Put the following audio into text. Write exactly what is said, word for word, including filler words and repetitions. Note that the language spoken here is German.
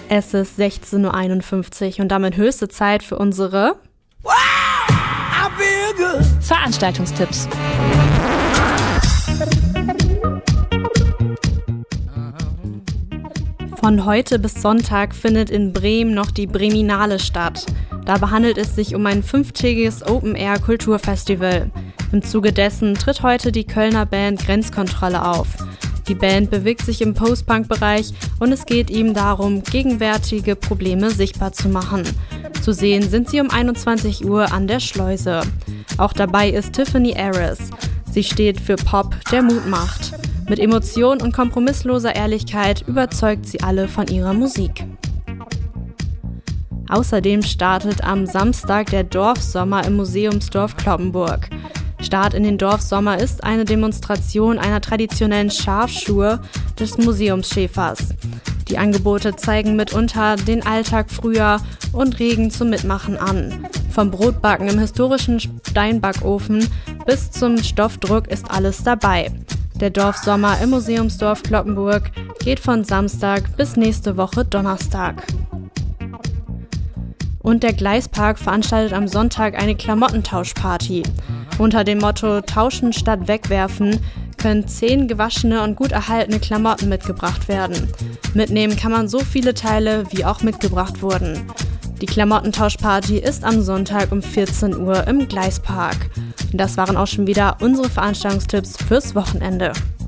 Es ist sechzehn Uhr einundfünfzig und damit höchste Zeit für unsere Wow, I feel good. Veranstaltungstipps. Von heute bis Sonntag findet in Bremen noch die Breminale statt. Dabei handelt es sich um ein fünftägiges Open-Air-Kulturfestival. Im Zuge dessen tritt heute die Kölner Band Grenzkontrolle auf. Die Band bewegt sich im Post-Punk-Bereich und es geht ihm darum, gegenwärtige Probleme sichtbar zu machen. Zu sehen sind sie um einundzwanzig Uhr an der Schleuse. Auch dabei ist Tiffany Harris. Sie steht für Pop, der Mut macht. Mit Emotion und kompromissloser Ehrlichkeit überzeugt sie alle von ihrer Musik. Außerdem startet am Samstag der Dorfsommer im Museumsdorf Cloppenburg. Start in den Dorfsommer ist eine Demonstration einer traditionellen Schafschuhe des Museumsschäfers. Die Angebote zeigen mitunter den Alltag früher und regen zum Mitmachen an. Vom Brotbacken im historischen Steinbackofen bis zum Stoffdruck ist alles dabei. Der Dorfsommer im Museumsdorf Cloppenburg geht von Samstag bis nächste Woche Donnerstag. Und der Gleispark veranstaltet am Sonntag eine Klamottentauschparty. Unter dem Motto Tauschen statt wegwerfen können zehn gewaschene und gut erhaltene Klamotten mitgebracht werden. Mitnehmen kann man so viele Teile, wie auch mitgebracht wurden. Die Klamottentauschparty ist am Sonntag um vierzehn Uhr im Gleispark. Und das waren auch schon wieder unsere Veranstaltungstipps fürs Wochenende.